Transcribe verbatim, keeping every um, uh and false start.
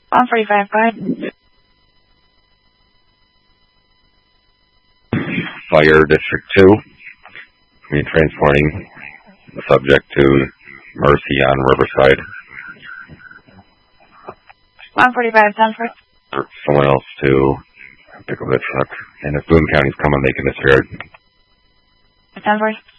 one forty-five, go ahead. Fire District two. We're transporting the subject to Mercy on Riverside. one forty-five, sounds good. For someone else to pick up that truck. And if Boone County's coming, they can disregard. Sounds good.